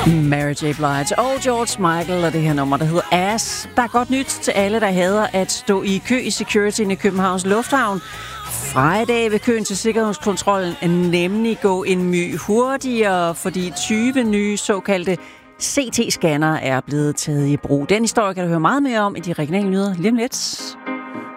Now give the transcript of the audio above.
Mary J. Blige og George Michael og det her nummer, der hedder Ass. Der er godt nyt til alle, der hader at stå i kø i securityen i Københavns Lufthavn. Fra i dag vil køen til sikkerhedskontrollen nemlig gå en my hurtigere, fordi 20 nye såkaldte CT-scanner er blevet taget i brug. Den historie kan du høre meget mere om i de regionale nyheder lige om lidt.